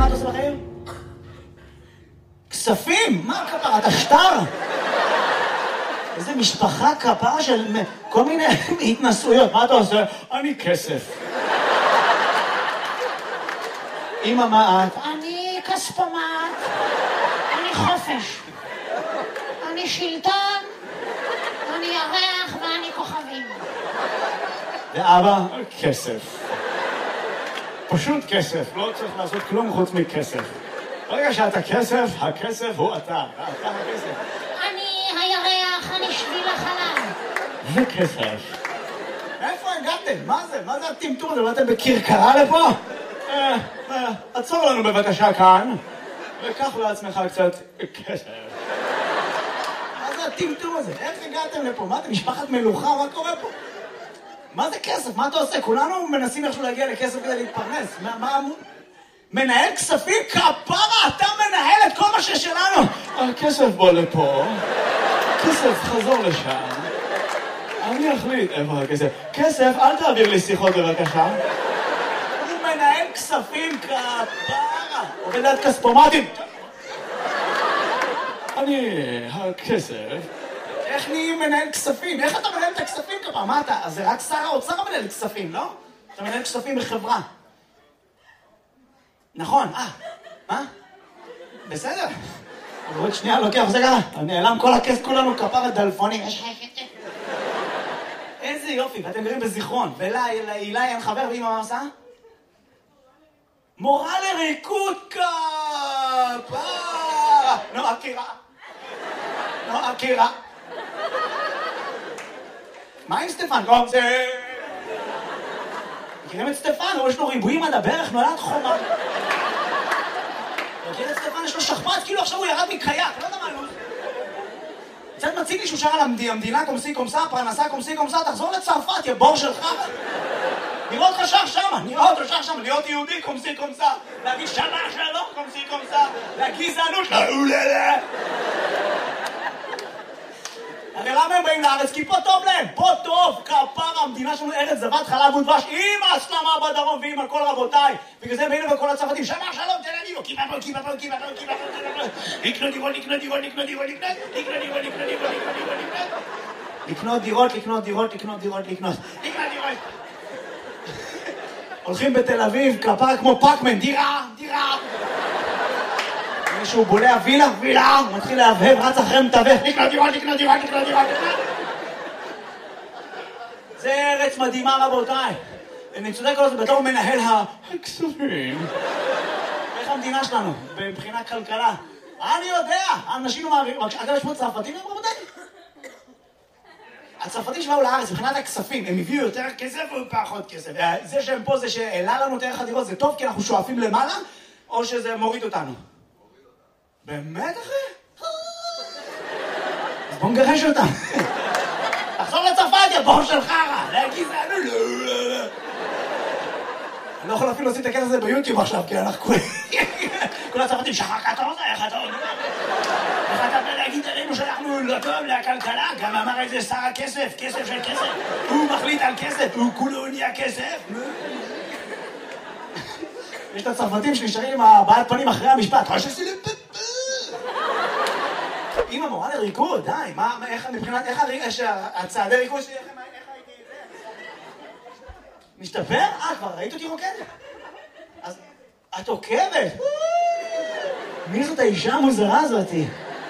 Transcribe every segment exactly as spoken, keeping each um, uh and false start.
אתה עושה בחיים? כספים! מה כפרה? אתה שטר? איזה משפחה כפרה של כל מיני התנסויות. מה אתה עושה? אני כסף. אמא, מה את? אני כספומט. אני חופש. אני שלטון. אני ירח ואני כוכבים. ואבא? כסף. פשוט כסף. לא צריך לעשות כלום חוץ מכסף. ברגע שאתה כסף, הכסף הוא אתה. אתה הכסף. אני הירח, אני שביל החלב. זה כסף. איפה הגעתם? מה זה? מה זה הטמטום הזה? באתם בקרקרה לפה? אה, אה, עצור לנו בבקשה כאן, וקח לעצמך קצת כסף. מה זה הטמטום הזה? איך הגעתם לפה? מה אתם, משפחת מלוכה? מה קורה פה? מה זה כסף? מה אתה עושה? כולנו מנסים איכשהו להגיע לכסף כדי להתפרנס. מה, מה... מנהל כספים? כפרה! אתה מנהל את כל מה ששלנו! הכסף בוא לפה. כסף, חזור לשם. אני אחליט איפה הכסף. כסף, אל תעביר לי שיחות בבקשה. הוא מנהל כספים, כפרה! עובד עד כספומטים. אני... הכסף... איך נהי מנהל כספים? איך אתה מנהל את הכספים כפרה? מה אתה? אז זה רק שר האוצר מנהל כספים, לא? אתה מנהל כספים בחברה. נכון, אה, מה? בסדר. עוד שנייה לוקח, זה ככה, נעלם כל הכס, כולנו כפרה דלפונים. איזה יופי, ואתם גרים בזיכרון, ולהילה אין חבר, ואמא מה עושה? מורה לריקוד כפרה! נו, אקירה. נו, אקירה. מה עם סטפן? לא, זה... מכירים את סטפן? הוא יש לו ריבועים עד הברך, נולד חומה. מכיר את סטפן? יש לו שכפ"ץ, כאילו עכשיו הוא ירד מקייק, לא יודע מה הוא. קצת מציג לי שהוא שר על המדינה, קומסי קומסה, פרנסה, קומסי קומסה, תחזור לצרפת, יא בור שלך. נראה אותך שר שמה, נראה אותו שר שמה, להיות יהודי, קומסי קומסה. להגיד שמה שלום, קומסי קומסה. לגזענות, לאוללה. הרי למה הם באים לארץ? כי פה טוב להם, פה טוב, כפרה, המדינה שלנו ארץ זבת חלב ודבש, עם הסלמה בדרום ועם הכל רבותיי. בגלל זה הם באים לכל הצרפתים, שמה שלום, תל אביב, כיפה פה, כיפה פה, כיפה פה, כיפה פה, לקנות דירות, לקנות דירות, לקנות דירות, לקנות דירות, לקנות דירות, לקנות דירות, לקנות דירות, לקנות דירות, לקנות לקנות דירות. הולכים בתל אביב, כפרה כמו פאקמן, דירה, דירה. מישהו בולע וילה, וילה, הוא מתחיל להבהב, רץ אחרי מתווך, לקנות דירות, לקנות דירות, לקנות דירות, לקנות. זה ארץ מדהימה רבותיי. אני צודק כל זה, בתור מנהל הכספים. איך המדינה שלנו, מבחינת כלכלה? אני יודע, האנשים לא מעבירים, אגב יש פה צרפתים, רבותיי? הצרפתים שבאו לארץ, מבחינת הכספים, הם הביאו יותר כסף או פחות כסף? זה שהם פה, זה שהעלה לנו יותר חדירות, זה טוב כי אנחנו שואפים למעלה, או שזה מוריד אותנו? באמת אחי? אז בוא נגרש אותם. תחזור לצרפת, יא בור של חרא. לגזענו, לא, לא, לא. אני לא יכול אפילו להוציא את הקטע הזה ביוטיוב עכשיו, כי אנחנו כולם... כל הצרפתים, שחר אתה רוצה, איך אתה אומר? איך אתה בא להגיד עלינו שאנחנו לא טוב לכלכלה? גם אמר איזה שר הכסף, כסף של כסף. הוא מחליט על כסף, הוא כולו נהיה כסף. יש את הצרפתים שנשארים עם הבעת פנים אחרי המשפט. מה שעשי לפפה? אמא מורה לריקוד, די, מה, איך, מבחינת, איך הצעדי ריקוד שלי, איך הייתי זה? משתפר? אה, כבר ראית אותי רוקדת? אז את עוקבת? מי זאת האישה המוזרה הזאתי?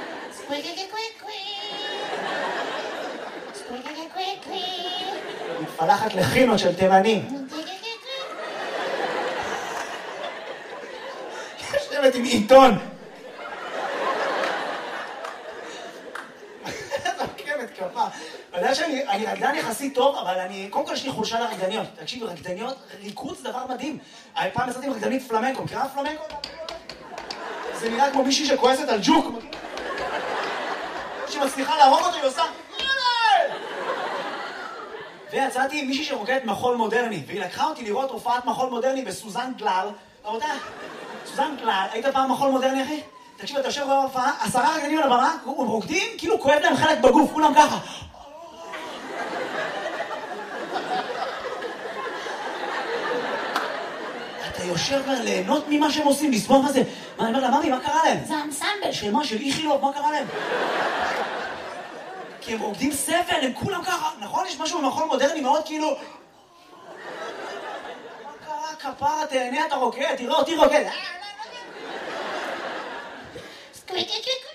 מתפלחת לחינות של תימנים. יושבת עם עיתון. אתה יודע שאני רקדן יחסית טוב, אבל אני, קודם כל יש לי חולשה לרקדניות. תקשיב, רקדניות, ריקוד זה דבר מדהים. פעם נסעתי עם רקדנית פלמנקו, מכירה פלמנקו? זה נראה כמו מישהי שכועסת על ג'וק. שמצליחה להרוג אותו, היא עושה... ויצאתי עם מישהי שרוקדת מחול מודרני, והיא לקחה אותי לראות הופעת מחול מודרני בסוזן גלל. רבותיי, סוזן גלל, היית פעם מחול מודרני, אחי? תקשיב, אתה יושב בהופעה, עשרה רקדנים על הבמה, הם רוקדים, כאילו כואב להם חלק בגוף, כולם ככה. אתה לאושר וליהנות ממה שהם עושים, לסבוע מה זה. מה, אני אומר לה, ממי, מה קרה להם? זה אנסמבל. של מה? של איכילוב, מה קרה להם? כי הם רוקדים סבל, הם כולם ככה, נכון? יש משהו במחול מודרני מאוד כאילו... מה קרה, כפרה, תהנה, אתה רוקד, תראה אותי רוקד. סקוויקי קוויקי